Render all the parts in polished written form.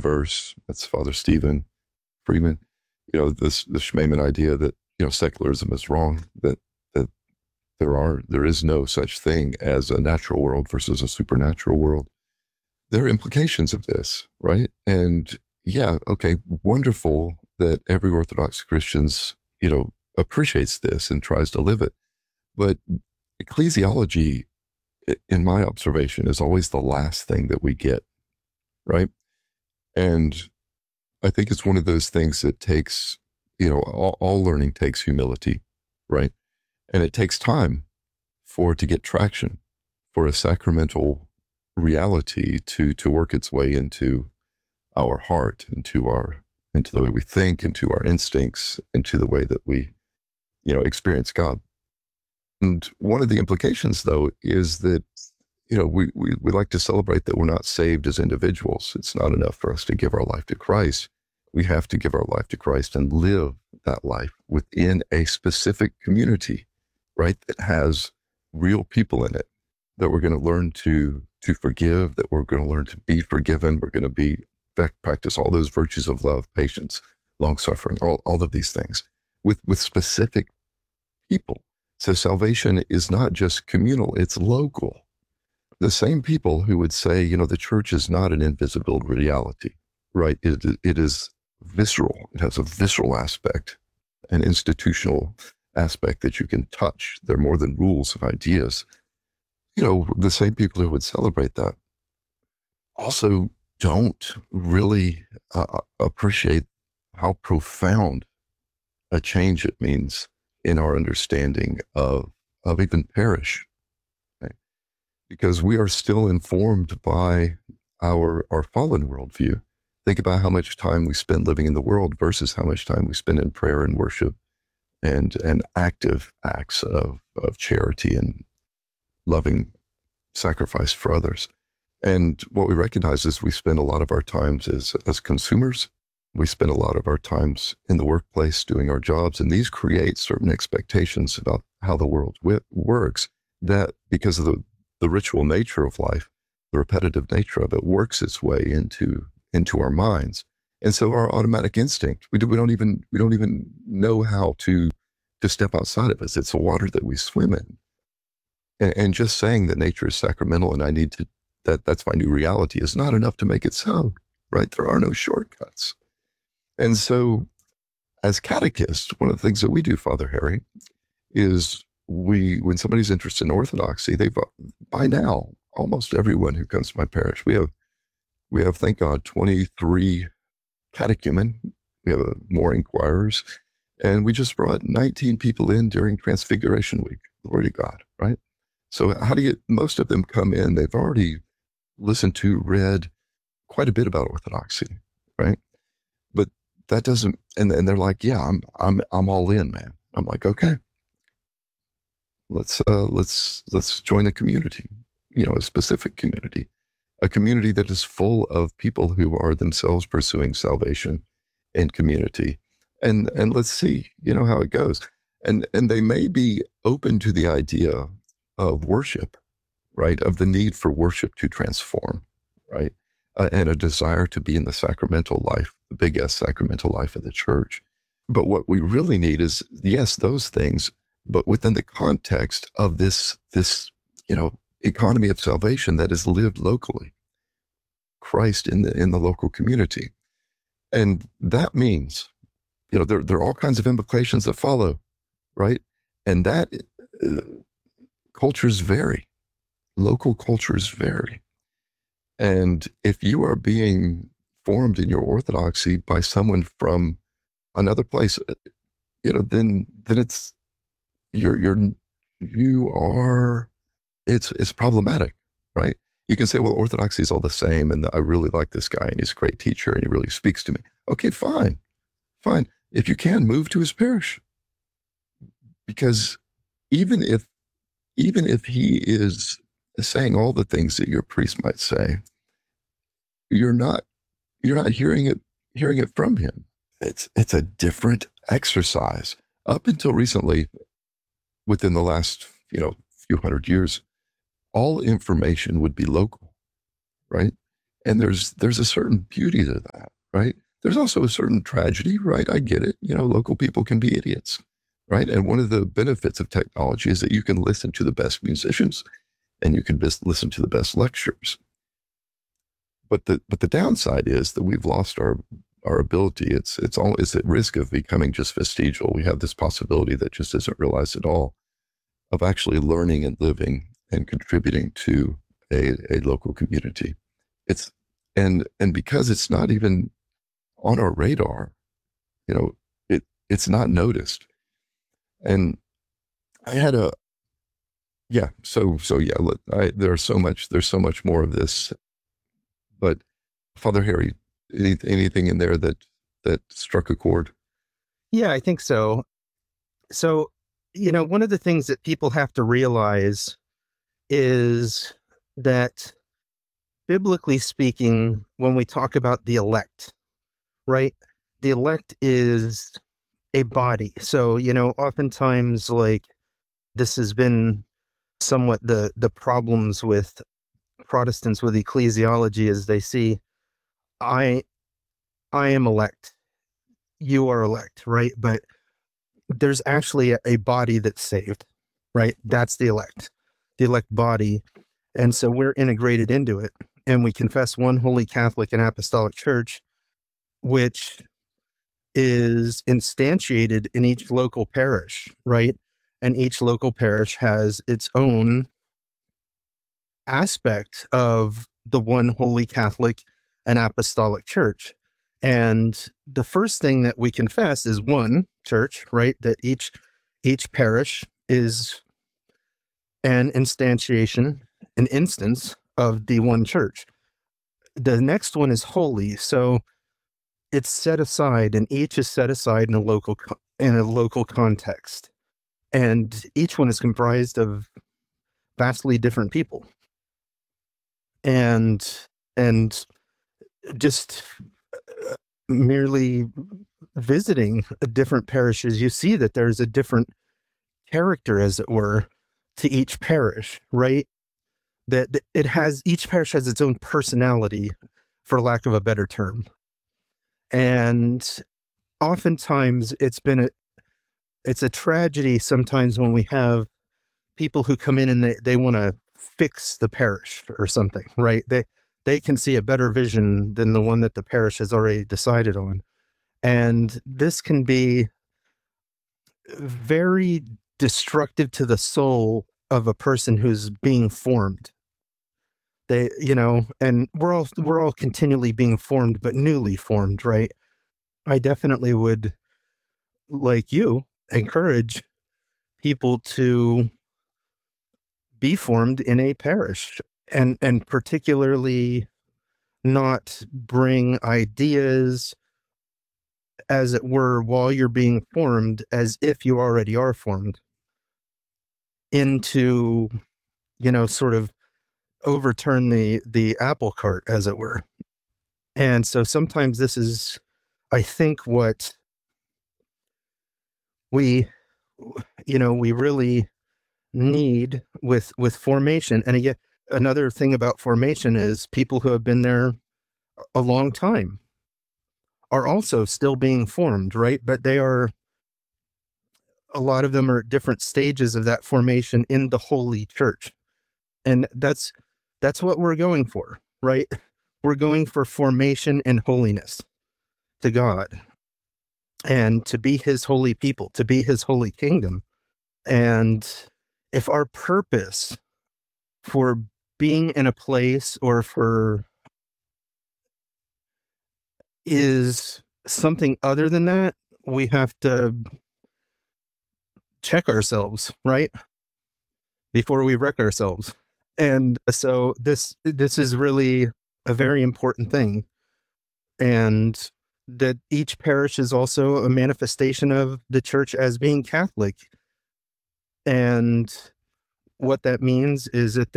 universe. That's Father Stephen Freeman. This the Schmemann idea that secularism is wrong. That there is no such thing as a natural world versus a supernatural world. There are implications of this, right? And yeah, okay, wonderful that every Orthodox Christians appreciates this and tries to live it. But ecclesiology, in my observation, is always the last thing that we get, right? And I think it's one of those things that takes, all learning takes humility, right? And it takes time for it to get traction, for a sacramental reality to work its way into our heart, into the way we think, into our instincts, into the way that we, experience God. And one of the implications, though, is that, we like to celebrate that we're not saved as individuals. It's not enough for us to give our life to Christ. We have to give our life to Christ and live that life within a specific community, right? That has real people in it, that we're going to learn to forgive, that we're going to learn to be forgiven. We're going to practice all those virtues of love, patience, long suffering, all of these things with specific people. So salvation is not just communal, it's local. The same people who would say, the church is not an invisible reality, right? It is visceral. It has a visceral aspect, an institutional aspect that you can touch. They're more than rules and ideas. The same people who would celebrate that also don't really appreciate how profound a change it means in our understanding of even parish, right? Because we are still informed by our fallen worldview. Think about how much time we spend living in the world versus how much time we spend in prayer and worship and active acts of charity and loving sacrifice for others. And what we recognize is we spend a lot of our times as consumers. We spend a lot of our times in the workplace doing our jobs, and these create certain expectations about how the world works that, because of the ritual nature of life, the repetitive nature of it, works its way into our minds. And so our automatic instinct, we don't even know how to step outside of us. It's the water that we swim in. And just saying that nature is sacramental and I need to, that's my new reality is not enough to make it so, right? There are no shortcuts. And so as catechists, one of the things that we do, Father Harry, is when somebody's interested in orthodoxy, by now, almost everyone who comes to my parish, we have, thank God, 23 catechumen. We have more inquirers. And we just brought 19 people in during Transfiguration Week. Glory to God, right? So most of them come in, they've already listened to, read quite a bit about orthodoxy, right? But that doesn't, and they're like, yeah, I'm all in, man. I'm like, okay, let's join a community, a specific community, a community that is full of people who are themselves pursuing salvation in community. And let's see, how it goes. And they may be open to the idea of worship, right? Of the need for worship to transform, right? And a desire to be in the sacramental life, the big S sacramental life of the church. But what we really need is, yes, those things, but within the context of this economy of salvation that is lived locally, Christ in the local community. And that means, there are all kinds of implications that follow, right? And that cultures vary. Local cultures vary. And if you are being formed in your orthodoxy by someone from another place, then it's it's problematic, right? You can say, well, orthodoxy is all the same, and I really like this guy, and he's a great teacher, and he really speaks to me. Okay, fine. If you can, move to his parish, because even if he is saying all the things that your priest might say, you're not hearing it from him. It's a different exercise. Up until recently, within the last few hundred years, all information would be local, right? And there's a certain beauty to that, right? There's also a certain tragedy, right? I get it. Local people can be idiots, right? And one of the benefits of technology is that you can listen to the best musicians and you can listen to the best lectures. But the downside is that we've lost our ability. It's at risk of becoming just vestigial. We have this possibility that just isn't realized at all of actually learning and living and contributing to a local community. It's and because it's not even on our radar, it's not noticed. And I had a yeah. So yeah. There's so much more of this. But Father Harry, anything in there that struck a chord? Yeah, I think so. So, one of the things that people have to realize is that biblically speaking, when we talk about the elect, right? The elect is a body. So, oftentimes like this has been somewhat the problems with Protestants with ecclesiology is they see I I am elect, you are elect, right? But there's actually a body that's saved, right? That's the elect body. And so we're integrated into it. And we confess one holy Catholic and Apostolic Church, which is instantiated in each local parish, right? And each local parish has its own aspect of the one holy Catholic and Apostolic Church. And the first thing that we confess is one church, right? That each parish is an instantiation, an instance of the one church. The next one is holy. So it's set aside, and each is set aside in a local context. And each one is comprised of vastly different people. And just merely visiting different parishes, you see that there's a different character, as it were, to each parish, right? That each parish has its own personality, for lack of a better term. And oftentimes it's a tragedy sometimes when we have people who come in and they want to fix the parish or something, right? They can see a better vision than the one that the parish has already decided on. And this can be very destructive to the soul of a person who's being formed. And we're all continually being formed, but newly formed, right? I definitely would, like you, encourage people to be formed in a parish, and particularly not bring ideas, as it were, while you're being formed, as if you already are formed, into, sort of overturn the apple cart, as it were. And so sometimes this is, I think, what we we really need with formation. And again, another thing about formation is people who have been there a long time are also still being formed, right? But a lot of them are at different stages of that formation in the holy church. And that's what we're going for, right? We're going for formation and holiness to God, and to be his holy people, to be his holy kingdom. And if our purpose for being in a place or for is something other than that, we have to check ourselves, right? Before we wreck ourselves. And so this is really a very important thing. And that each parish is also a manifestation of the church as being Catholic. And what that means is that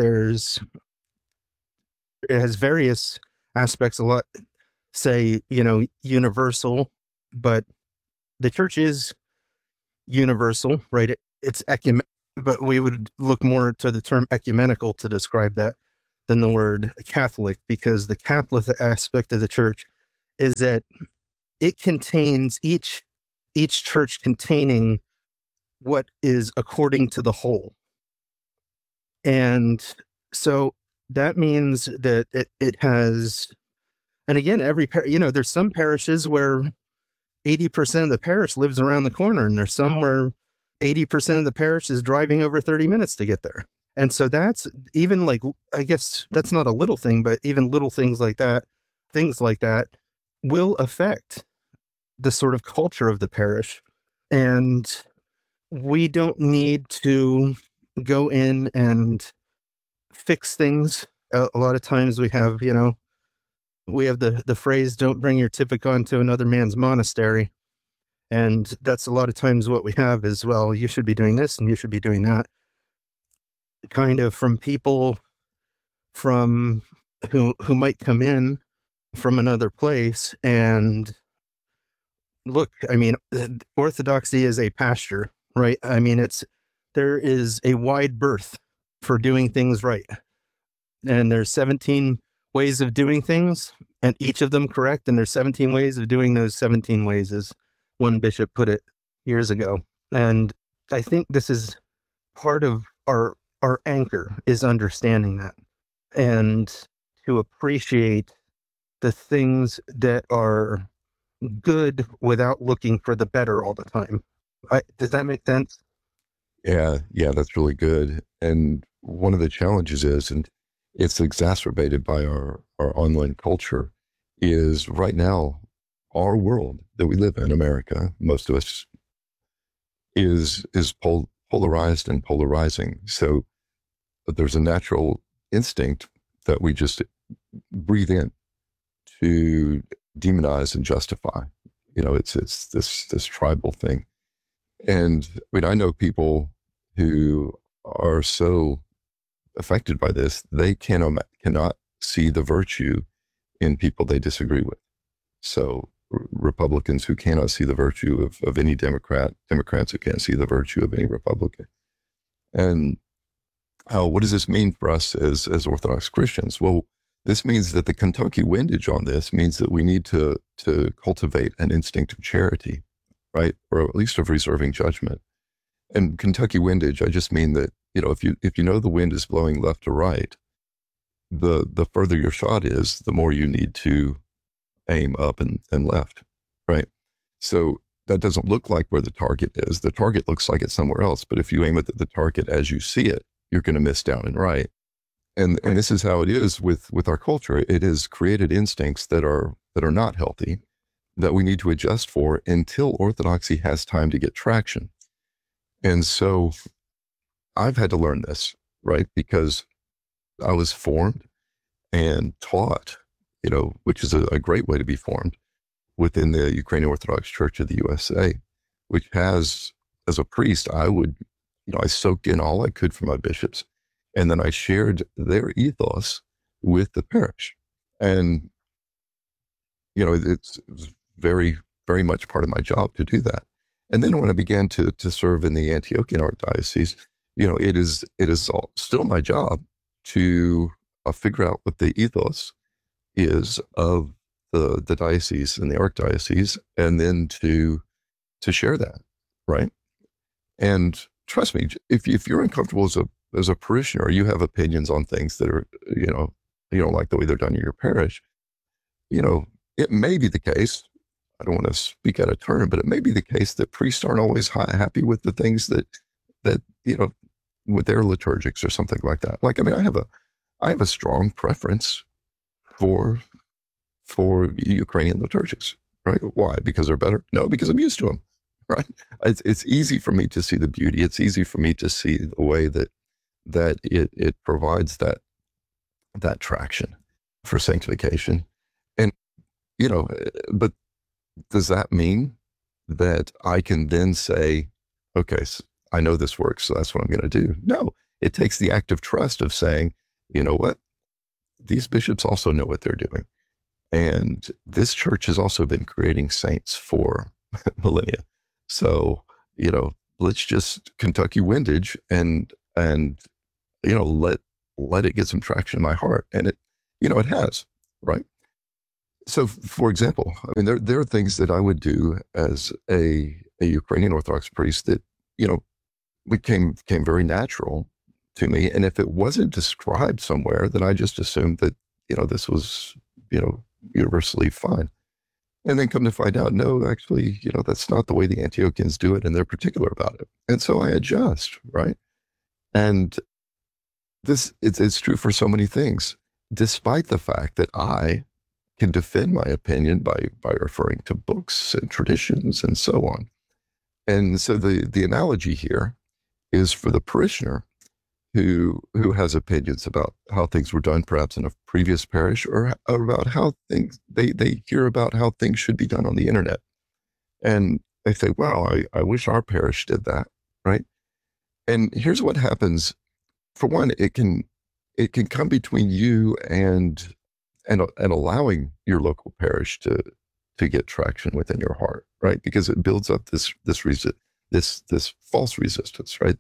it has various aspects, a lot say, universal, but the church is universal, right? It's but we would look more to the term ecumenical to describe that. than the word Catholic, because the Catholic aspect of the church is that it contains each church containing what is according to the whole. And so that means that it has, and again, there's some parishes where 80% of the parish lives around the corner, and there's some where 80% of the parish is driving over 30 minutes to get there. And so that's even like, I guess that's not a little thing, but even little things like that will affect the sort of culture of the parish. And we don't need to go in and fix things. A lot of times we have the phrase, don't bring your typicon to another man's monastery. And that's a lot of times what we have is, well, you should be doing this and you should be doing that. Kind of from people who might come in from another place. And look, I mean, orthodoxy is a pasture, right? I mean, there is a wide berth for doing things right. And there's 17 ways of doing things, and each of them correct. And there's 17 ways of doing those 17 ways, as one bishop put it years ago. And I think this is part of our anchor, is understanding that, and to appreciate the things that are good without looking for the better all the time. Does that make sense? Yeah, that's really good. And one of the challenges is, and it's exacerbated by our online culture, is right now, our world that we live in, America, most of us, is polarized and polarizing. So there's a natural instinct that we just breathe in to demonize and justify. It's this tribal thing. And I mean, I know people who are so affected by this, they cannot see the virtue in people they disagree with. So Republicans who cannot see the virtue of any Democrat, Democrats who can't see the virtue of any Republican. And what does this mean for us as Orthodox Christians? Well, this means that the Kentucky windage on this means that we need to cultivate an instinct of charity, right? Or at least of reserving judgment. And Kentucky windage, I just mean that, if you know the wind is blowing left or right, the further your shot is, the more you need to aim up and left, right? So that doesn't look like where the target is. The target looks like it's somewhere else. But if you aim at the target as you see it, you're going to miss down and right. And this is how it is with our culture. It has created instincts that are not healthy, that we need to adjust for until orthodoxy has time to get traction. And so I've had to learn this, right? Because I was formed and taught, which is a great way to be formed, within the Ukrainian Orthodox Church of the USA, which has, as a priest, I soaked in all I could from my bishops. And then I shared their ethos with the parish. And, it's very, very much part of my job to do that. And then when I began to serve in the Antiochian Archdiocese, it is still my job to figure out what the ethos is of the diocese and the archdiocese, and then to share that, right? And trust me, if you're uncomfortable as a parishioner, you have opinions on things that are, you don't like the way they're done in your parish, it may be the case, I don't want to speak out of turn, but it may be the case that priests aren't always happy with the things that with their liturgics or something like that. Like, I mean, I have a strong preference for Ukrainian liturgics, right? Why? Because they're better? No, because I'm used to them, right? It's easy for me to see the beauty. It's easy for me to see the way that it provides that traction for sanctification. And, but does that mean that I can then say, okay, so I know this works, so that's what I'm going to do? No, it takes the active trust of saying, you know what? These bishops also know what they're doing. And this church has also been creating saints for millennia. So, let's just Kentucky windage and let let it get some traction in my heart. And it has, right? So, for example, I mean, there are things that I would do as a Ukrainian Orthodox priest that, you know, became very natural to me. And if it wasn't described somewhere, then I just assumed that, this was, you know, universally fine. And then come to find out, no, actually, that's not the way the Antiochians do it, and they're particular about it. And so I adjust, right? And it's true for so many things, despite the fact that I can defend my opinion by referring to books and traditions and so on. And so the analogy here is for the parishioner who has opinions about how things were done, perhaps in a previous parish, or about how things they hear about how things should be done on the internet, and they say, "Wow, I wish our parish did that." Right? And here's what happens. For one, it can come between you and allowing your local parish to get traction within your heart, right? Because it builds up this false resistance, right?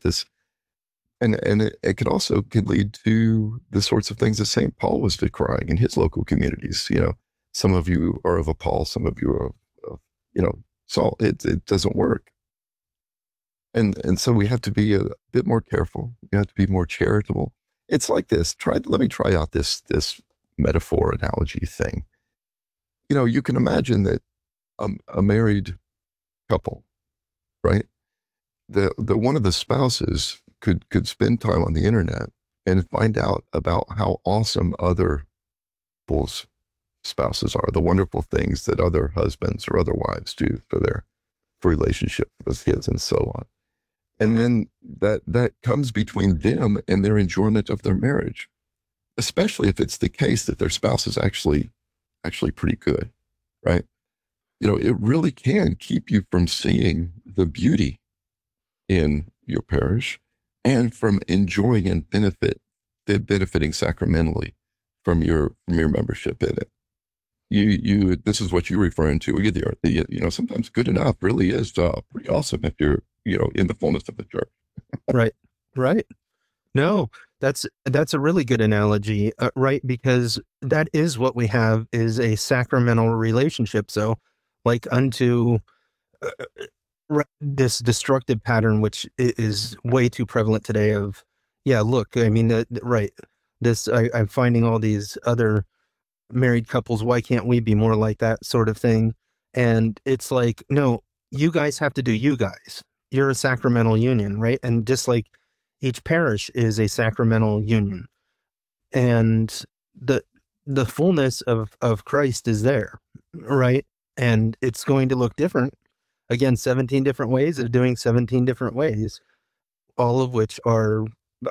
And it could lead to the sorts of things that St. Paul was decrying in his local communities. Some of you are of Paul, some of you are of Saul. It doesn't work. And so we have to be a bit more careful. We have to be more charitable. It's like this. Let me try out this metaphor analogy thing. You can imagine that a married couple, right? The one of the spouses could spend time on the internet and find out about how awesome other people's spouses are, the wonderful things that other husbands or other wives do for relationship with kids and so on. And then that comes between them and their enjoyment of their marriage, especially if it's the case that their spouse is actually pretty good, right? It really can keep you from seeing the beauty in your parish and from enjoying and benefiting sacramentally from your membership in it. This is what you're referring to. Sometimes good enough really is pretty awesome if you're in the fullness of the church. Right. No, that's a really good analogy, right? Because that is what we have, is a sacramental relationship. So, like unto this destructive pattern, which is way too prevalent today. Of, yeah, look, I mean, right. I'm finding all these other married couples. Why can't we be more like that, sort of thing? And it's like, no, you guys have to do you guys. You're a sacramental union, right? And just like each parish is a sacramental union, and the fullness of Christ is there, right? And it's going to look different. Again, 17 different ways of doing 17 different ways, all of which are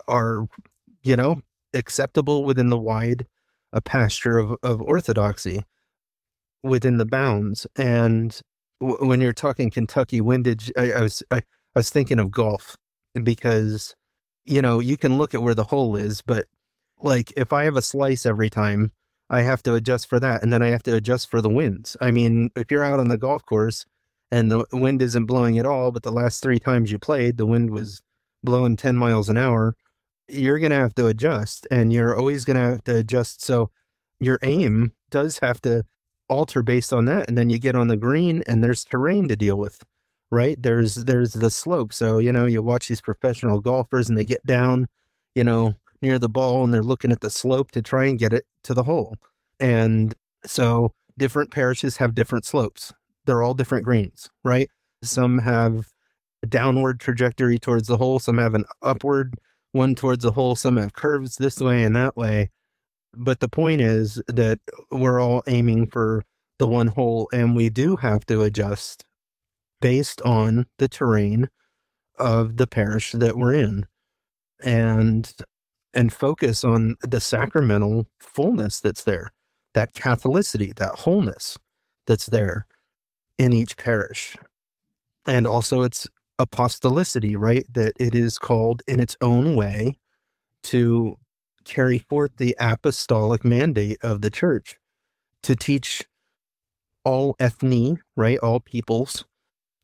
acceptable within the wide pasture of orthodoxy, within the bounds. And when you're talking Kentucky windage, I was thinking of golf, because you can look at where the hole is, but like if I have a slice every time, I have to adjust for that, and then I have to adjust for the winds. I mean, if you're out on the golf course and the wind isn't blowing at all, but the last 3 times you played, the wind was blowing 10 miles an hour, you're going to have to adjust, and you're always going to have to adjust. So your aim does have to alter based on that. And then you get on the green and there's terrain to deal with, right? There's the slope. So, you watch these professional golfers and they get down, near the ball, and they're looking at the slope to try and get it to the hole. And so different parishes have different slopes. They're all different greens, right? Some have a downward trajectory towards the hole. Some have an upward one towards the hole. Some have curves this way and that way. But the point is that we're all aiming for the one hole, and we do have to adjust based on the terrain of the parish that we're in, and focus on the sacramental fullness that's there, that Catholicity, that wholeness that's there in each parish. And also its apostolicity, right? That it is called in its own way to carry forth the apostolic mandate of the church, to teach all ethni, right? All peoples,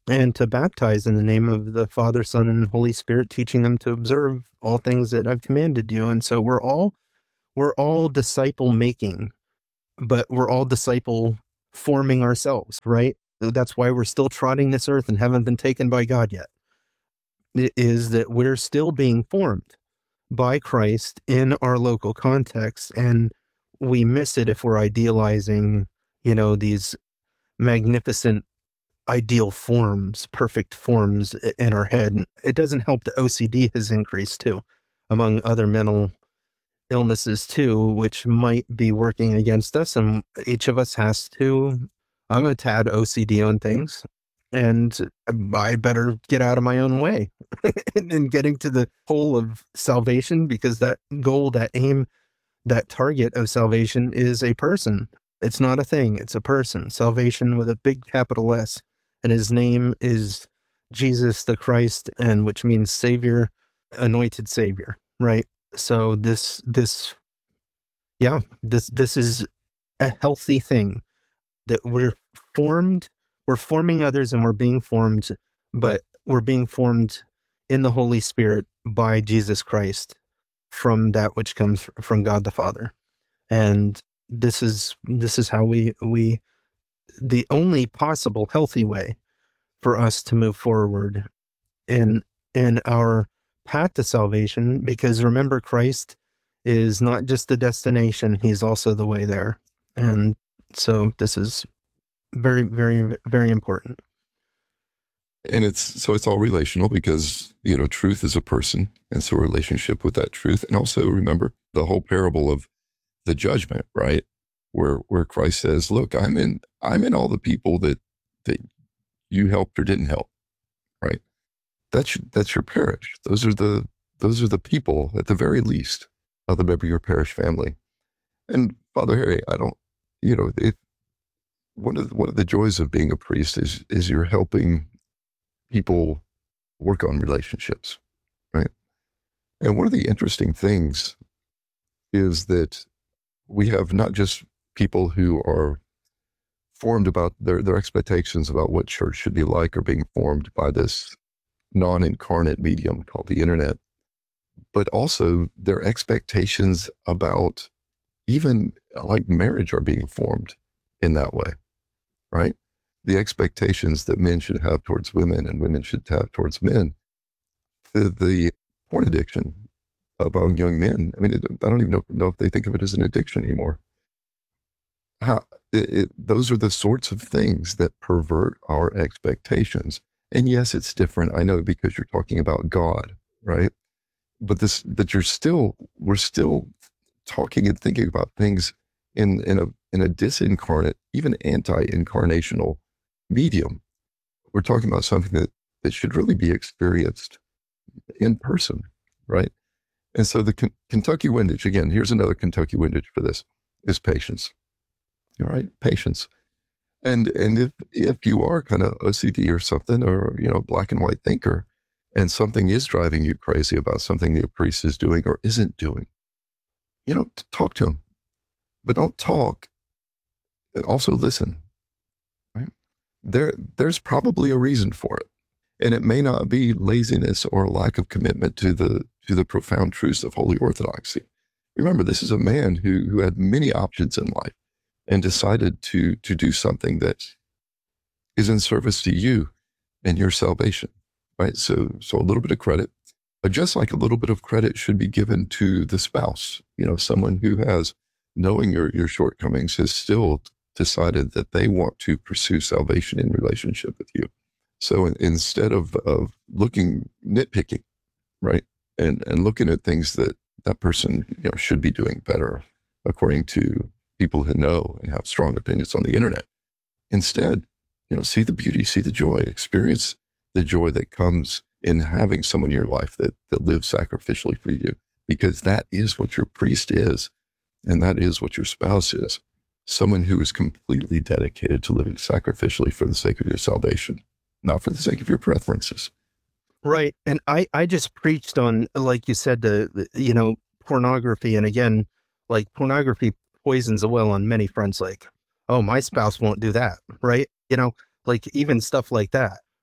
and to baptize in the name of the Father, Son, and Holy Spirit, teaching them to observe all things that I've commanded you. And so we're all disciple making, but we're all disciple forming ourselves, right? That's why we're still trotting this earth and haven't been taken by God yet. It is that we're still being formed by Christ in our local context, and we miss it if we're idealizing, these magnificent ideal forms, perfect forms in our head. It doesn't help that OCD has increased too, among other mental illnesses too, which might be working against us. And each of us has to, I'm a tad OCD on things, and I better get out of my own way in getting to the goal of salvation, because that goal, that aim, that target of salvation is a person. It's not a thing, it's a person. Salvation with a big capital S. And his name is Jesus the Christ, and which means Savior, anointed Savior, right? So this is a healthy thing, that we're forming others, and we're being formed, but we're being formed in the Holy Spirit by Jesus Christ, from that which comes from God the Father. And this is how we the only possible healthy way for us to move forward in our path to salvation, because remember, Christ is not just the destination, he's also the way there. And so this is very, very, very important. And it's all relational, because, truth is a person. And so relationship with that truth. And also remember the whole parable of the judgment, right? Where Christ says, look, I'm in all the people that you helped or didn't help, right? That's your parish. Those are the people, at the very least, of the member of your parish family. And Father Harry, I don't, one of the joys of being a priest is you're helping people work on relationships, right? And one of the interesting things is that we have not just people who are formed about their expectations about what church should be like, or being formed by this non-incarnate medium called the internet, but also their expectations about even like marriage are being formed in that way, right? The expectations that men should have towards women and women should have towards men. The porn addiction among young men, I mean, I don't even know if they think of it as an addiction anymore. Those are the sorts of things that pervert our expectations. And yes, it's different, I know, because you're talking about God, right? But we're still talking and thinking about things in a disincarnate, even anti-incarnational medium. We're talking about something that should really be experienced in person, right? And so the Kentucky windage, again, here's another Kentucky windage for this, is patience. All right, patience. And if you are kind of OCD or something, or black and white thinker, and something is driving you crazy about something the priest is doing or isn't doing, talk to him. But don't talk. Also listen. Right? There's probably a reason for it, and it may not be laziness or lack of commitment to the profound truths of Holy Orthodoxy. Remember, this is a man who had many options in life and decided to do something that is in service to you and your salvation, right? So a little bit of credit, but just like a little bit of credit should be given to the spouse, someone who has, knowing your shortcomings, has still decided that they want to pursue salvation in relationship with you. So instead of nitpicking, right, and looking at things that person should be doing better according to people who know and have strong opinions on the internet, instead, see the beauty, see the joy, experience the joy that comes in having someone in your life that lives sacrificially for you, because that is what your priest is, and that is what your spouse is. Someone who is completely dedicated to living sacrificially for the sake of your salvation, not for the sake of your preferences. Right. And I just preached on, like you said, the pornography. And again, like, pornography poisons the well on many fronts. Like, oh, my spouse won't do that. Right. Like even stuff like that.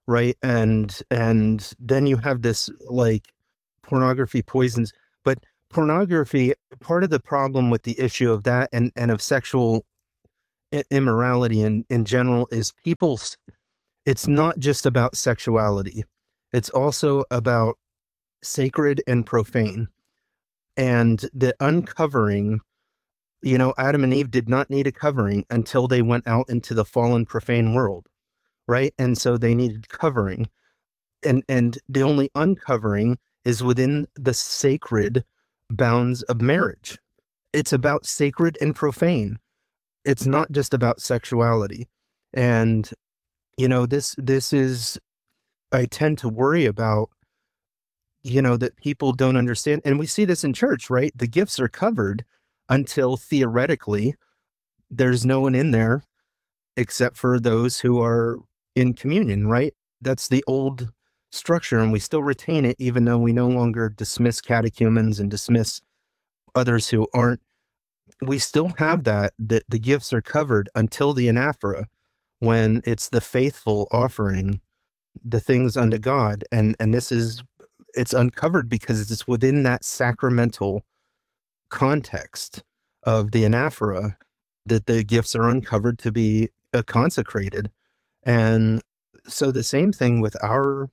right? And then you have this like pornography poisons, but pornography, part of the problem with the issue of that and of sexual immorality in general is it's not just about sexuality. It's also about sacred and profane. And the uncovering, Adam and Eve did not need a covering until they went out into the fallen, profane world, right? And so they needed covering. And the only uncovering is within the sacred bounds of marriage. It's about sacred and profane. It's not just about sexuality. And, this is, I tend to worry about, that people don't understand. And we see this in church, right? The gifts are covered until theoretically there's no one in there except for those who are in communion, right? That's the old structure, and we still retain it, even though we no longer dismiss catechumens and dismiss others who aren't. We still have that the gifts are covered until the anaphora, when it's the faithful offering the things unto God. And it's uncovered because it's within that sacramental context of the anaphora that the gifts are uncovered to be consecrated. And so the same thing with our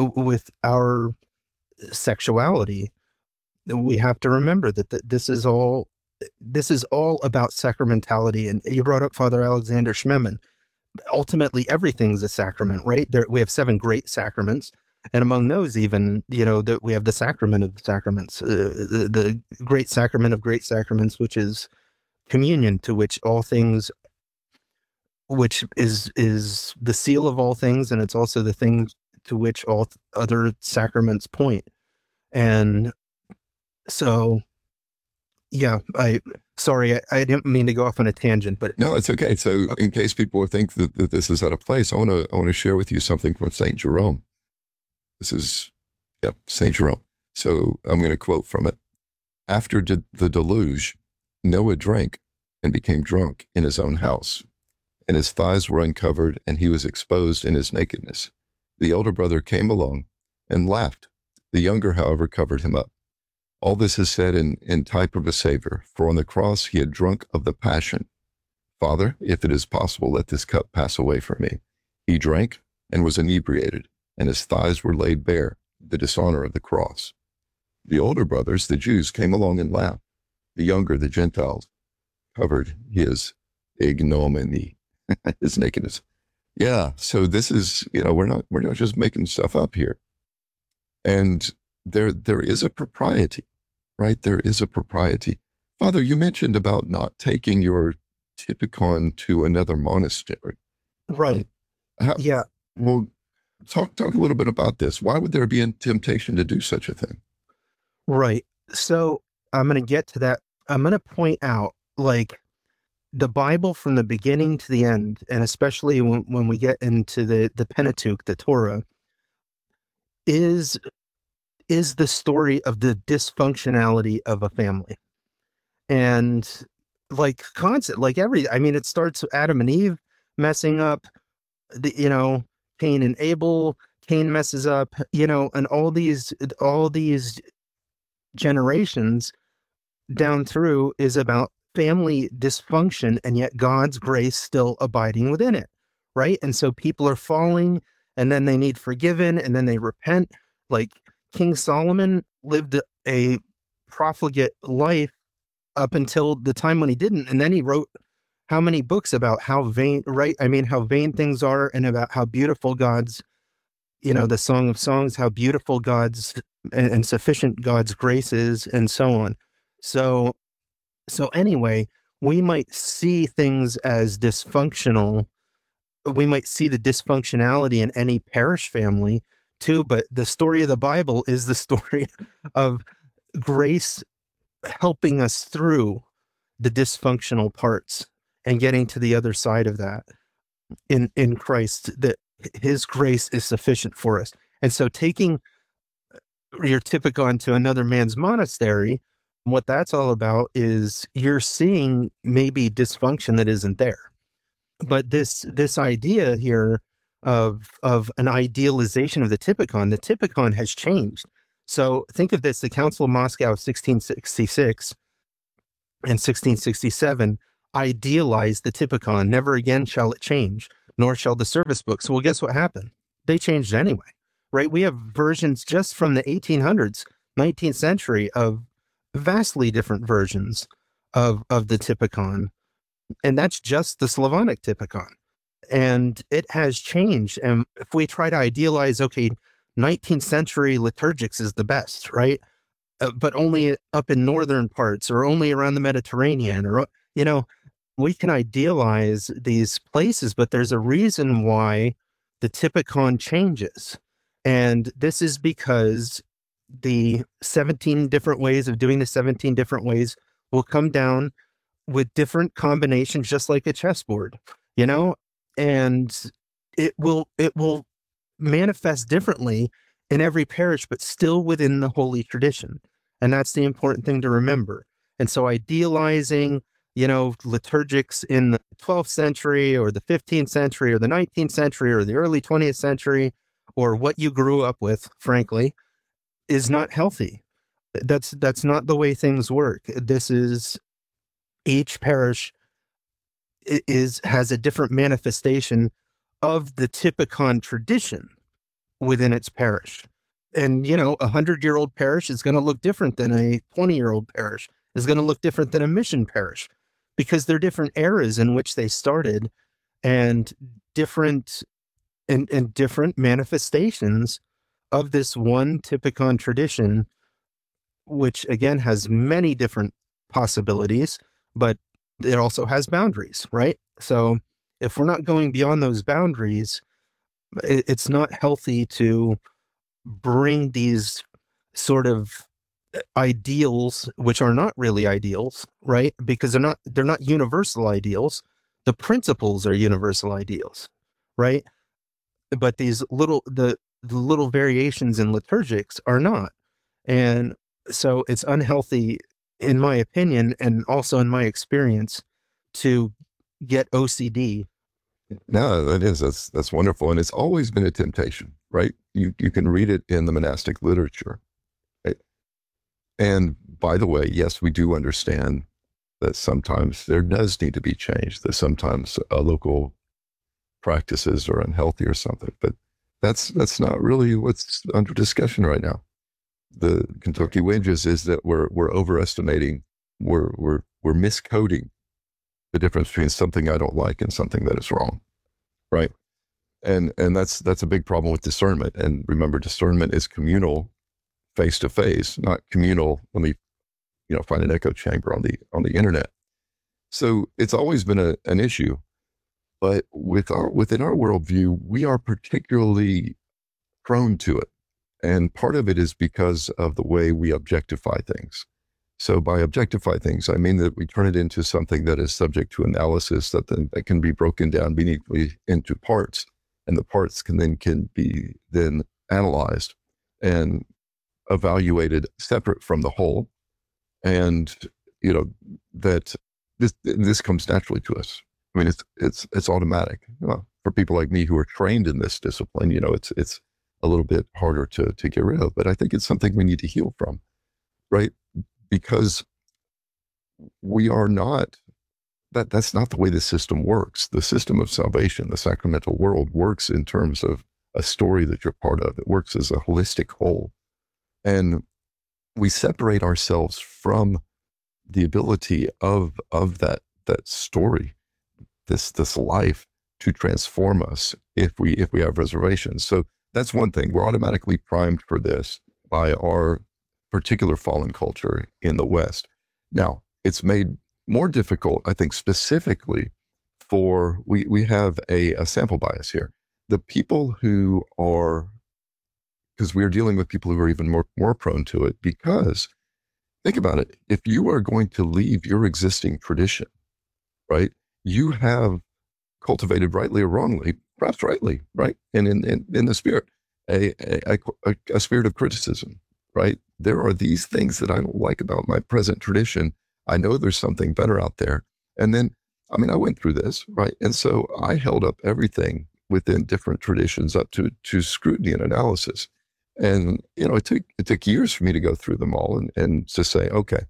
sexuality. We have to remember that this is all about sacramentality. And you brought up Father Alexander Schmemann. Ultimately, everything's a sacrament, right? We have 7 great sacraments, and among those, even that we have the sacrament of the sacraments, the great sacrament of great sacraments, which is communion, to which all things, which is the seal of all things, and it's also the thing to which all other sacraments point. And so, yeah, sorry, I didn't mean to go off on a tangent, but No, it's okay. So, in case people think that this is out of place, I want to share with you something from Saint Jerome. This is, Saint Jerome. So I'm going to quote from it. After the deluge, Noah drank and became drunk in his own house, and his thighs were uncovered, and he was exposed in his nakedness. The elder brother came along and laughed. The younger, however, covered him up. All this is said in type of a Savior, for on the cross he had drunk of the passion. Father, if it is possible, let this cup pass away from me. He drank and was inebriated, and his thighs were laid bare, the dishonor of the cross. The older brothers, the Jews, came along and laughed. The younger, the Gentiles, covered his ignominy, his nakedness. Yeah, so this is, we're not just making stuff up here. And there is a propriety, right? There is a propriety. Father, you mentioned about not taking your typicon to another monastery. right. Yeah. Well, talk a little bit about this. Why would there be a temptation to do such a thing? Right. So I'm going to get to that. I'm going to point out, like, the Bible from the beginning to the end, and especially when we get into the Pentateuch, the Torah, is the story of the dysfunctionality of a family. And like constant, like it starts with Adam and Eve messing up, Cain and Abel. Cain messes up, and all these generations down through is about family dysfunction, and yet God's grace still abiding within it, right? And so people are falling, and then they need forgiven, and then they repent. Like King Solomon lived a profligate life up until the time when he didn't, and then he wrote how many books about how vain, right? How vain things are, and about how beautiful God's, the Song of Songs, how beautiful God's and sufficient God's grace is, and so on. So anyway, we might see things as dysfunctional. We might see the dysfunctionality in any parish family too, but the story of the Bible is the story of grace helping us through the dysfunctional parts and getting to the other side of that in Christ, that his grace is sufficient for us. And so taking your typicon to another man's monastery, what that's all about is you're seeing maybe dysfunction that isn't there. But this idea here of an idealization of the Typicon. The Typicon has changed. So think of this: the Council of Moscow of 1666 and 1667 idealized the Typicon. Never again shall it change, nor shall the service books. Well, guess what happened? They changed anyway, right? We have versions just from the 1800s, 19th century, of vastly different versions of the Typicon. And that's just the Slavonic Typicon. And it has changed. And if we try to idealize, okay, 19th century liturgics is the best, right? But only up in northern parts or only around the Mediterranean, or, we can idealize these places, but there's a reason why the Typicon changes. And this is because the 17 different ways of doing the 17 different ways will come down with different combinations, just like a chessboard, and it will manifest differently in every parish, but still within the holy tradition. And that's the important thing to remember. And so idealizing, liturgics in the 12th century or the 15th century or the 19th century or the early 20th century, or what you grew up with, frankly, is not healthy. That's not the way things work. This is, each parish has a different manifestation of the Typicon tradition within its parish. And, a 100-year-old parish is going to look different than a 20-year-old parish, is going to look different than a mission parish, because they're different eras in which they started, and different different manifestations of this one Typicon tradition, which again has many different possibilities, but it also has boundaries, right? So if we're not going beyond those boundaries, it's not healthy to bring these sort of ideals, which are not really ideals, right? Because they're not universal ideals. The principles are universal ideals, right? But these the little variations in liturgics are not. And so it's unhealthy, in my opinion, and also in my experience, to get OCD. No, that's wonderful. And it's always been a temptation, right? You can read it in the monastic literature. Right? And by the way, yes, we do understand that sometimes there does need to be change, that sometimes local practices are unhealthy or something, but that's not really what's under discussion right now. The Kentucky Wedges is that we're overestimating, we're miscoding the difference between something I don't like and something that is wrong, right? And that's a big problem with discernment. And remember, discernment is communal, face to face, not communal. Let me, find an echo chamber on the internet. So it's always been an issue, but within our worldview, we are particularly prone to it. And part of it is because of the way we objectify things. So by objectify things, I mean that we turn it into something that is subject to analysis, that can be broken down meaningfully into parts, and the parts can be analyzed and evaluated separate from the whole. And that this comes naturally to us. I mean, it's automatic. For people like me who are trained in this discipline, it's a little bit harder to get rid of, but I think it's something we need to heal from, right? Because we are not, that's not the way the system works. The system of salvation, the sacramental world, works in terms of a story that you're part of. It works as a holistic whole. And we separate ourselves from the ability of that story, this life, to transform us if we have reservations. So that's one thing. We're automatically primed for this by our particular fallen culture in the West. Now, it's made more difficult, I think, specifically for, we have a sample bias here. The people who are, because we are dealing with people who are even more prone to it, because think about it. If you are going to leave your existing tradition, right, you have cultivated, rightly or wrongly, perhaps rightly, right, and in the spirit, a spirit of criticism, right? There are these things that I don't like about my present tradition. I know there's something better out there. And then, I went through this, right? And so I held up everything within different traditions up to scrutiny and analysis. And, it took years for me to go through them all and to say, okay,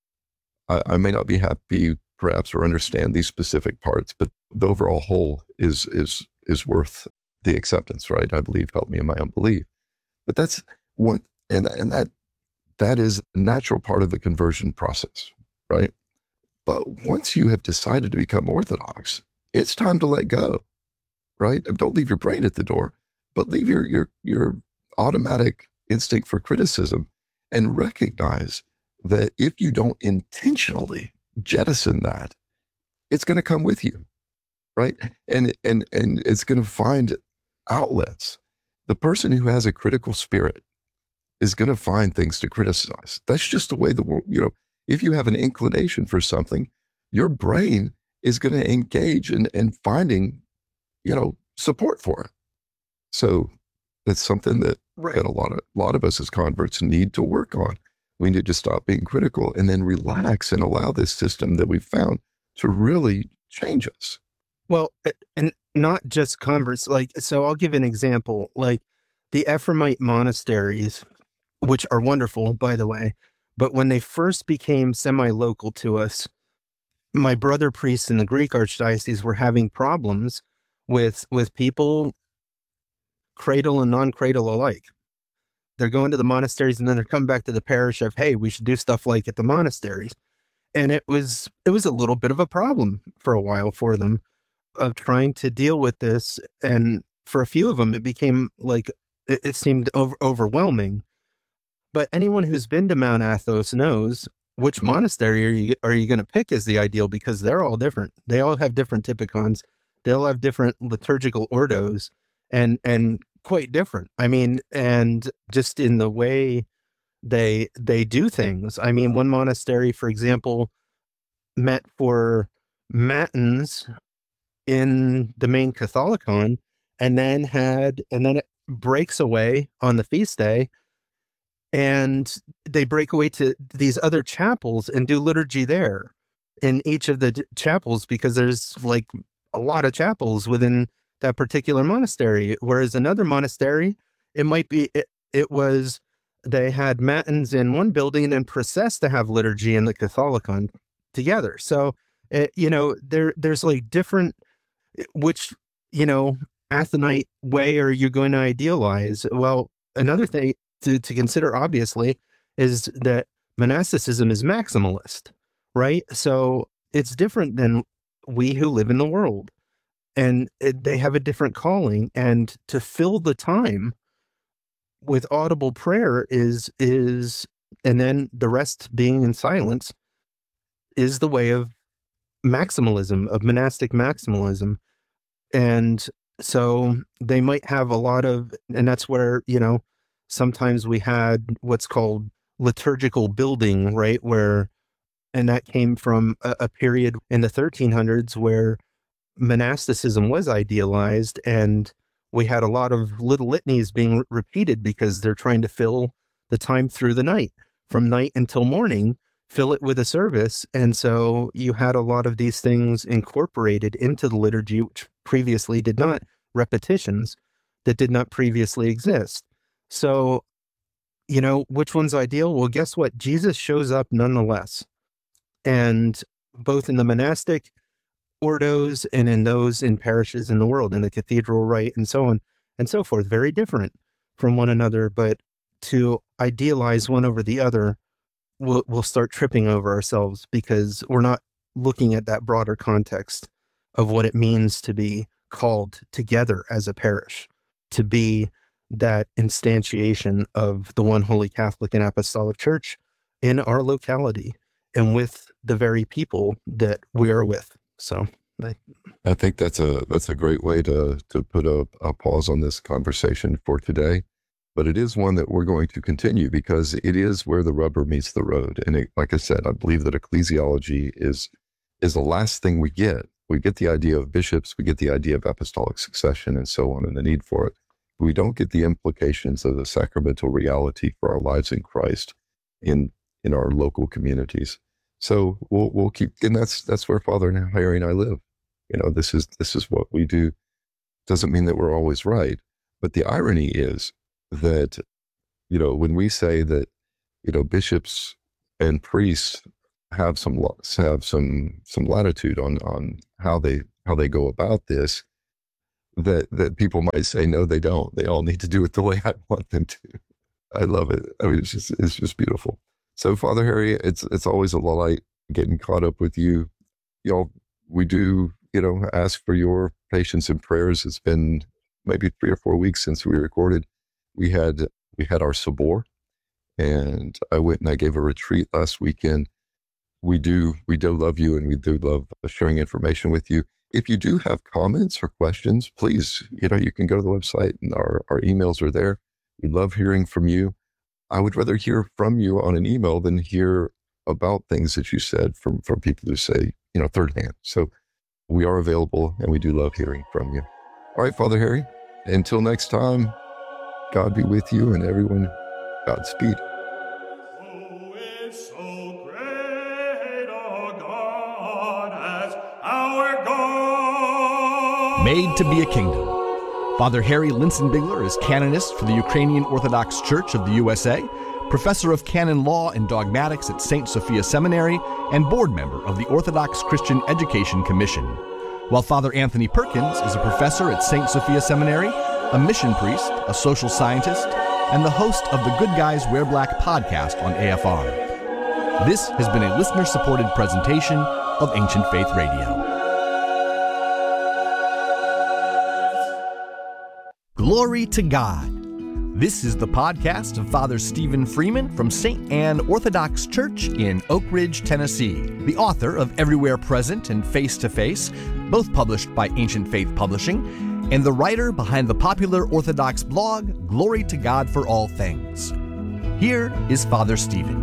I may not be happy perhaps or understand these specific parts, but the overall whole is worth the acceptance, right? I believe, help me in my unbelief. But that's what, and that is a natural part of the conversion process, right? But once you have decided to become Orthodox, it's time to let go, right? Don't leave your brain at the door, but leave your automatic instinct for criticism and recognize that if you don't intentionally jettison that, it's going to come with you, right? And it's going to find outlets. The person who has a critical spirit is going to find things to criticize. That's just the way the world, if you have an inclination for something, your brain is going to engage in finding, support for it. So that's something that, Right. that a lot of us as converts need to work on. We need to stop being critical and then relax and allow this system that we've found to really change us. Well, and not just converts. So I'll give an example. Like the Ephraimite monasteries, which are wonderful, by the way, but when they first became semi-local to us, my brother priests in the Greek archdiocese were having problems with people, cradle and non-cradle alike. They're going to the monasteries and then they're coming back to the parish of, hey, we should do stuff like at the monasteries. And it was a little bit of a problem for a while for them of trying to deal with this. And for a few of them, it became like, it seemed overwhelming. But anyone who's been to Mount Athos knows which monastery are you going to pick as the ideal, because they're all different. They all have different typicons. They all have different liturgical ordos and quite different. I mean, and just in the way they do things. I mean, one monastery, for example, met for matins in the main Catholicon, and then it breaks away on the feast day, and they break away to these other chapels and do liturgy there in each of the chapels, because there's like a lot of chapels within that particular monastery. Whereas another monastery, it might be, it was, they had matins in one building and processed to have liturgy in the Catholicon together. So, there's like different, which, Athonite way are you going to idealize? Well, another thing to consider, obviously, is that monasticism is maximalist, right? So it's different than we who live in the world, and they have a different calling. And to fill the time with audible prayer is, and then the rest being in silence, is the way of maximalism, of monastic maximalism. And so they might have a lot of, and that's where, sometimes we had what's called liturgical building, right? And that came from a period in the 1300s where monasticism was idealized, and we had a lot of little litanies being repeated because they're trying to fill the time through the night, from night until morning, fill it with a service. And so you had a lot of these things incorporated into the liturgy, which previously did not, repetitions that did not previously exist. So, which one's ideal? Well, guess what? Jesus shows up nonetheless. And both in the monastic ordos and in those in parishes in the world, in the cathedral rite and so on and so forth, very different from one another. But to idealize one over the other, we'll start tripping over ourselves, because we're not looking at that broader context of what it means to be called together as a parish, to be that instantiation of the one holy Catholic and Apostolic Church in our locality and with the very people that we are with. So I think that's a great way to put a pause on this conversation for today. But it is one that we're going to continue, because it is where the rubber meets the road. And like I said, I believe that ecclesiology is the last thing we get. We get the idea of bishops, we get the idea of apostolic succession and so on, and the need for it. We don't get the implications of the sacramental reality for our lives in Christ in our local communities. So we'll keep, and that's where Father Harry and I live. This is what we do doesn't mean that we're always right. But the irony is that, when we say that, bishops and priests have some latitude on how they go about this, that people might say, no, they don't. They all need to do it the way I want them to. I love it. I mean, it's just beautiful. So, Father Harry, it's always a delight getting caught up with you. We do, ask for your patience and prayers. It's been maybe 3 or 4 weeks since we recorded. We had our Sabor, and I went and I gave a retreat last weekend. We do love you, and we do love sharing information with you. If you do have comments or questions, please, you can go to the website, and our emails are there. We love hearing from you. I would rather hear from you on an email than hear about things that you said from people who say, third hand. So we are available, and we do love hearing from you. All right, Father Harry, until next time, God be with you and everyone. Godspeed. Who is so great a God as our God? Made to be a kingdom. Father Harry Linsenbigler is canonist for the Ukrainian Orthodox Church of the USA, professor of canon law and dogmatics at St. Sophia Seminary, and board member of the Orthodox Christian Education Commission. While Father Anthony Perkins is a professor at St. Sophia Seminary, a mission priest, a social scientist, and the host of the Good Guys Wear Black podcast on AFR. This has been a listener-supported presentation of Ancient Faith Radio. Glory to God. This is the podcast of Father Stephen Freeman from St. Anne Orthodox Church in Oak Ridge, Tennessee, the author of Everywhere Present and Face to Face, both published by Ancient Faith Publishing, and the writer behind the popular Orthodox blog, Glory to God for All Things. Here is Father Stephen.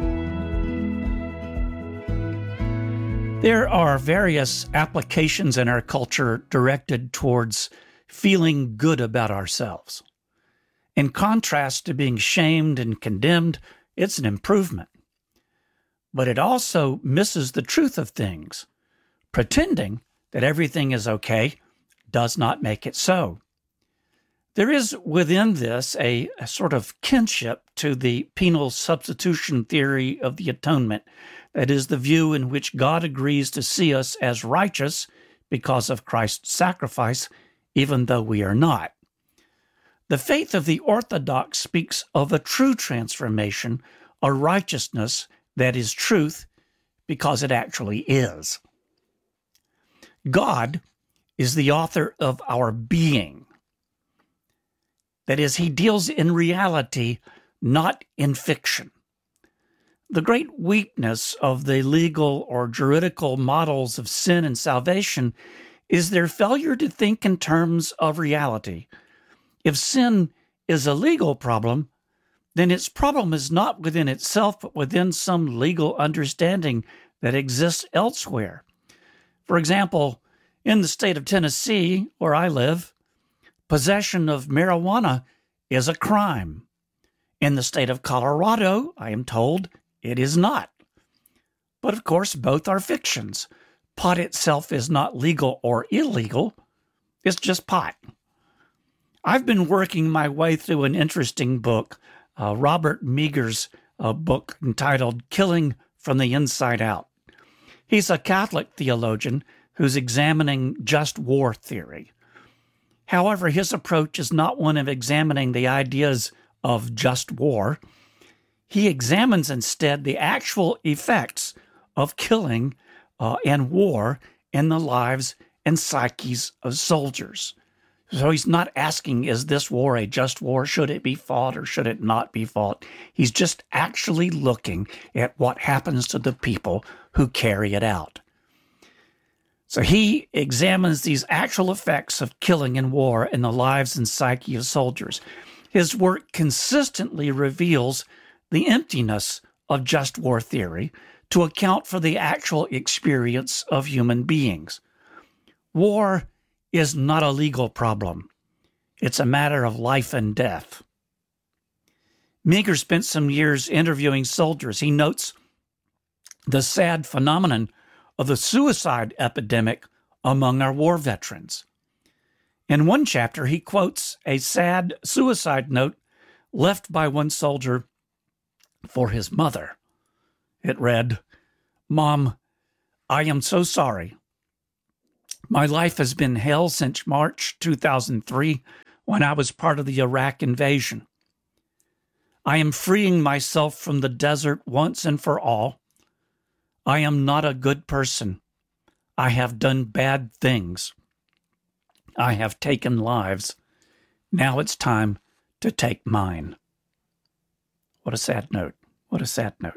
There are various applications in our culture directed towards feeling good about ourselves. In contrast to being shamed and condemned, it's an improvement. But it also misses the truth of things. Pretending that everything is okay does not make it so. There is within this a sort of kinship to the penal substitution theory of the atonement. That is the view in which God agrees to see us as righteous because of Christ's sacrifice, even though we are not. The faith of the Orthodox speaks of a true transformation, a righteousness that is truth because it actually is. God is the author of our being. That is, he deals in reality, not in fiction. The great weakness of the legal or juridical models of sin and salvation is their failure to think in terms of reality. If sin is a legal problem, then its problem is not within itself, but within some legal understanding that exists elsewhere. For example, in the state of Tennessee, where I live, possession of marijuana is a crime. In the state of Colorado, I am told, it is not. But of course, both are fictions. Pot itself is not legal or illegal. It's just pot. I've been working my way through an interesting book, Robert Meagher's book entitled Killing from the Inside Out. He's a Catholic theologian who's examining just war theory. However, his approach is not one of examining the ideas of just war. He examines instead the actual effects of killing and war in the lives and psyches of soldiers. So he's not asking, is this war a just war? Should it be fought or should it not be fought? He's just actually looking at what happens to the people who carry it out. So he examines these actual effects of killing and war in the lives and psyche of soldiers. His work consistently reveals the emptiness of just war theory to account for the actual experience of human beings. War is not a legal problem. It's a matter of life and death. Meagher spent some years interviewing soldiers. He notes the sad phenomenon of the suicide epidemic among our war veterans. In one chapter, he quotes a sad suicide note left by one soldier for his mother. It read, "Mom, I am so sorry. My life has been hell since March 2003 when I was part of the Iraq invasion. I am freeing myself from the desert once and for all. I am not a good person. I have done bad things. I have taken lives. Now it's time to take mine." What a sad note. What a sad note.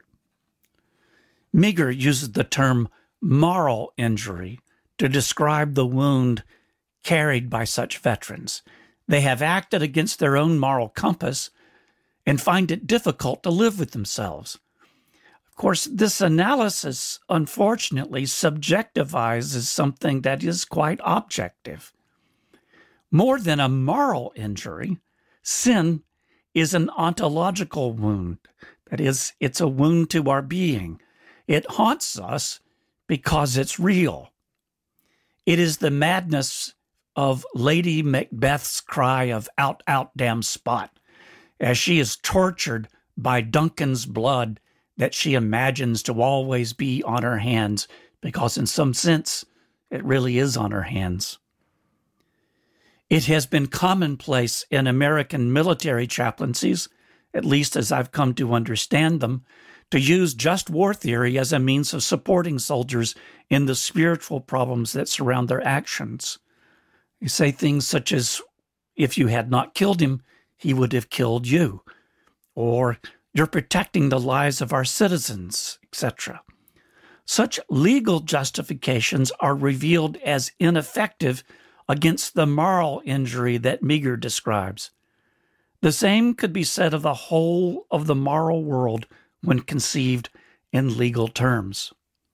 Meagher uses the term moral injury to describe the wound carried by such veterans. They have acted against their own moral compass and find it difficult to live with themselves. Of course, this analysis, unfortunately, subjectivizes something that is quite objective. More than a moral injury, sin is an ontological wound. That is, it's a wound to our being. It haunts us because it's real. It is the madness of Lady Macbeth's cry of "Out, out, damn spot," as she is tortured by Duncan's blood that she imagines to always be on her hands, because in some sense, it really is on her hands. It has been commonplace in American military chaplaincies, at least as I've come to understand them, to use just war theory as a means of supporting soldiers in the spiritual problems that surround their actions. You say things such as, "If you had not killed him, he would have killed you," or "You're protecting the lives of our citizens," etc. Such legal justifications are revealed as ineffective against the moral injury that Meagher describes. The same could be said of the whole of the moral world when conceived in legal terms.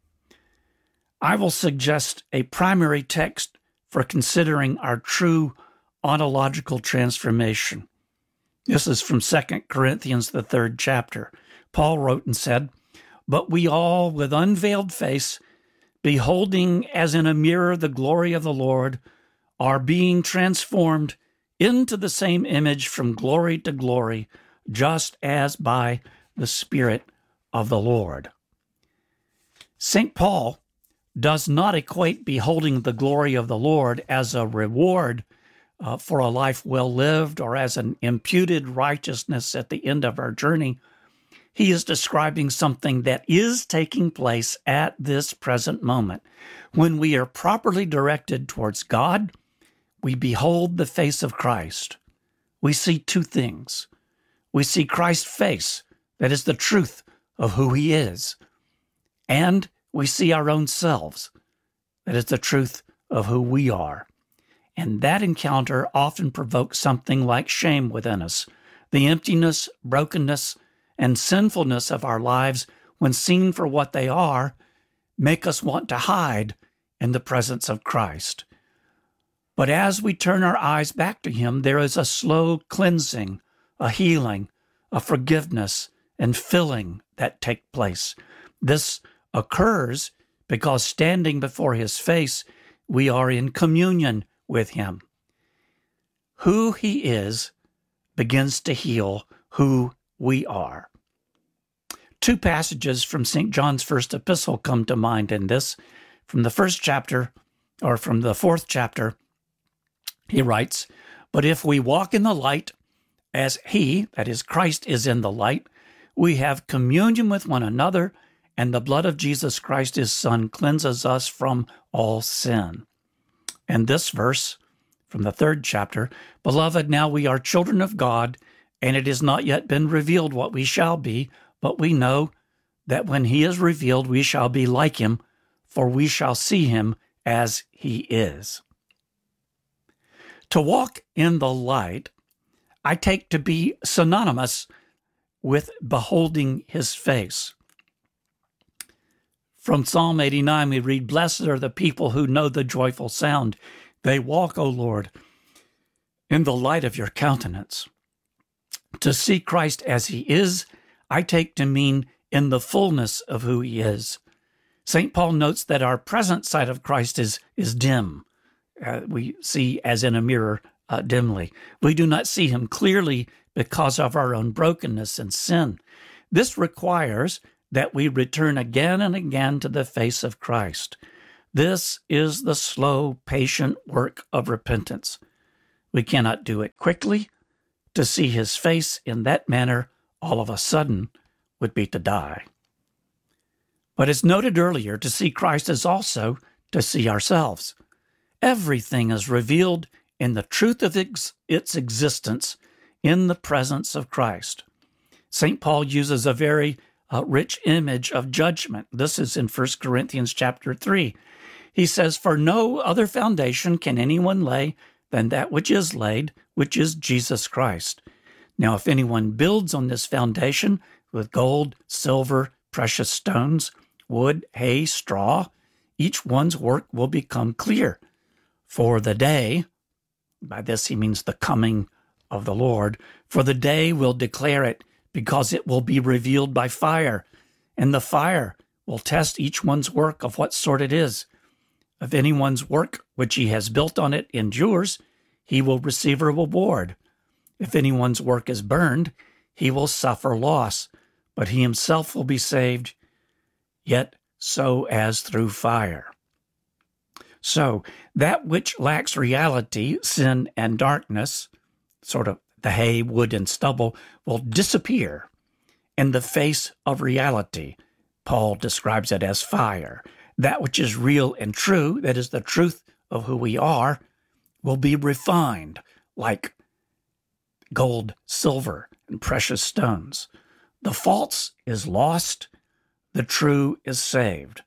I will suggest a primary text for considering our true ontological transformation. This is from 2 Corinthians, the 3rd chapter. Paul wrote and said, "But we all, with unveiled face, beholding as in a mirror the glory of the Lord, are being transformed into the same image from glory to glory, just as by the Spirit of the Lord." St. Paul does not equate beholding the glory of the Lord as a reward for a life well lived or as an imputed righteousness at the end of our journey. He is describing something that is taking place at this present moment. When we are properly directed towards God, we behold the face of Christ. We see two things. We see Christ's face, that is the truth of who he is. And we see our own selves, that is the truth of who we are. And that encounter often provokes something like shame within us. The emptiness, brokenness, and sinfulness of our lives, when seen for what they are, make us want to hide in the presence of Christ. But as we turn our eyes back to him, there is a slow cleansing, a healing, a forgiveness, and filling that take place. This occurs because standing before his face, we are in communion with him. Who he is begins to heal who we are. Two passages from St. John's first epistle come to mind in this. From the first chapter, or from the 4th chapter, he writes, "But if we walk in the light, as he," that is Christ, "is in the light, we have communion with one another, and the blood of Jesus Christ, his Son, cleanses us from all sin." And this verse from the 3rd chapter, "Beloved, now we are children of God, and it has not yet been revealed what we shall be, but we know that when he is revealed, we shall be like him, for we shall see him as he is." To walk in the light, I take to be synonymous with beholding his face. From Psalm 89, we read, "Blessed are the people who know the joyful sound. They walk, O Lord, in the light of your countenance." To see Christ as he is, I take to mean in the fullness of who he is. St. Paul notes that our present sight of Christ is dim. we see as in a mirror dimly. We do not see him clearly because of our own brokenness and sin. This requires that we return again and again to the face of Christ. This is the slow, patient work of repentance. We cannot do it quickly. To see his face in that manner all of a sudden would be to die. But as noted earlier, to see Christ is also to see ourselves. Everything is revealed in the truth of its existence in the presence of Christ. St. Paul uses a very rich image of judgment. This is in 1 Corinthians chapter 3. He says, "For no other foundation can anyone lay than that which is laid, which is Jesus Christ. Now, if anyone builds on this foundation with gold, silver, precious stones, wood, hay, straw, each one's work will become clear. For the day," by this he means the coming of the Lord, "for the day will declare it, because it will be revealed by fire, and the fire will test each one's work of what sort it is. If anyone's work which he has built on it endures, he will receive a reward. If anyone's work is burned, he will suffer loss, but he himself will be saved, yet so as through fire." So that which lacks reality, sin and darkness, sort of the hay, wood, and stubble, will disappear in the face of reality. Paul describes it as fire. That which is real and true, that is the truth of who we are, will be refined like gold, silver, and precious stones. The false is lost, the true is saved.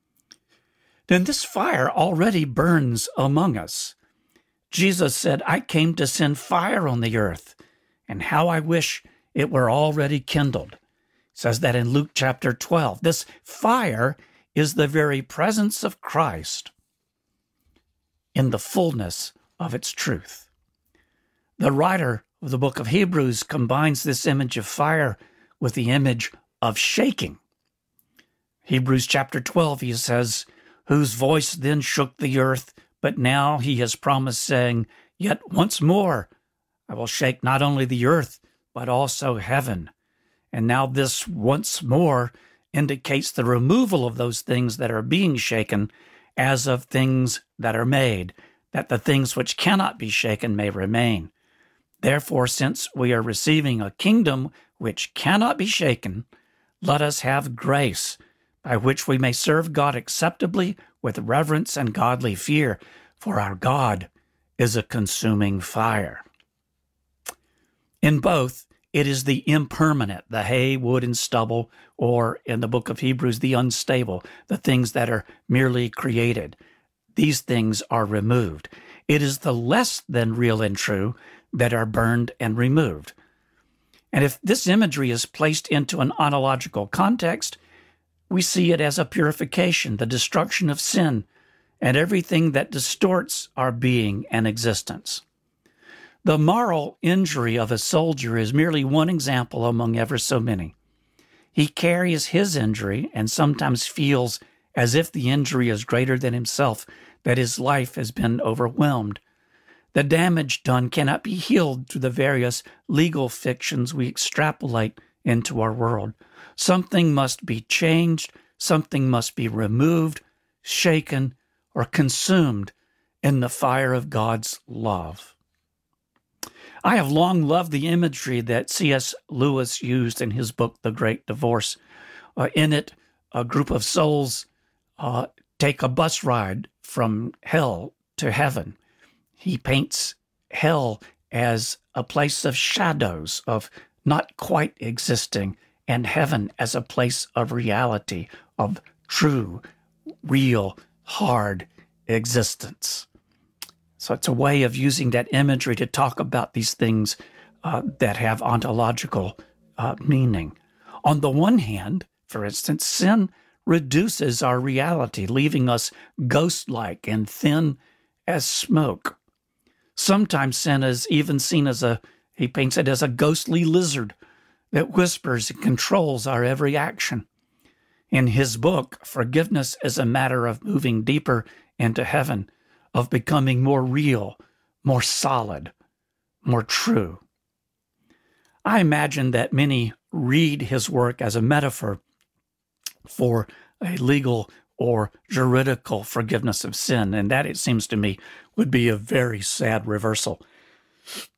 Then this fire already burns among us. Jesus said, "I came to send fire on the earth, and how I wish it were already kindled." He says that in Luke chapter 12. This fire is the very presence of Christ in the fullness of its truth. The writer of the book of Hebrews combines this image of fire with the image of shaking. Hebrews chapter 12, he says, "Whose voice then shook the earth, but now he has promised, saying, Yet once more I will shake not only the earth, but also heaven." And now this once more indicates the removal of those things that are being shaken as of things that are made, that the things which cannot be shaken may remain. Therefore, since we are receiving a kingdom which cannot be shaken, let us have grace, by which we may serve God acceptably with reverence and godly fear, for our God is a consuming fire. In both, it is the impermanent, the hay, wood, and stubble, or in the book of Hebrews, the unstable, the things that are merely created. These things are removed. It is the less than real and true that are burned and removed. And if this imagery is placed into an ontological context, we see it as a purification, the destruction of sin, and everything that distorts our being and existence. The moral injury of a soldier is merely one example among ever so many. He carries his injury and sometimes feels as if the injury is greater than himself, that his life has been overwhelmed. The damage done cannot be healed through the various legal fictions we extrapolate into our world. Something must be changed, something must be removed, shaken, or consumed in the fire of God's love. I have long loved the imagery that C.S. Lewis used in his book, The Great Divorce. In it, a group of souls take a bus ride from hell to heaven. He paints hell as a place of shadows, of not quite existing, and heaven as a place of reality, of true, real, hard existence. So it's a way of using that imagery to talk about these things that have ontological meaning. On the one hand, for instance, sin reduces our reality, leaving us ghost-like and thin as smoke. Sometimes sin is even seen as he paints it as a ghostly lizard that whispers and controls our every action. In his book, Forgiveness is a Matter of Moving Deeper into Heaven, of becoming more real, more solid, more true. I imagine that many read his work as a metaphor for a legal or juridical forgiveness of sin, and that, it seems to me, would be a very sad reversal